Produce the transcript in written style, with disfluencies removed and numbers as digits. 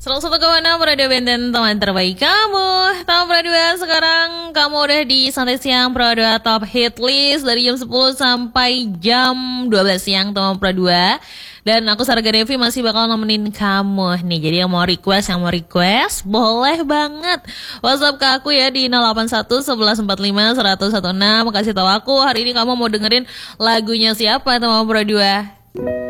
101,6 Radio Benten, teman terbaik kamu. Tahu Pro 2, sekarang kamu udah di Santai Siang Pro 2 Top Hit List dari jam 10 sampai jam 12 siang, teman Pro 2. Dan aku Sarga Devi masih bakal nemenin kamu nih. Jadi yang mau request boleh banget WhatsApp ke aku ya di 081 1145 116. Kasih tahu aku hari ini kamu mau dengerin lagunya siapa, teman Pro 2.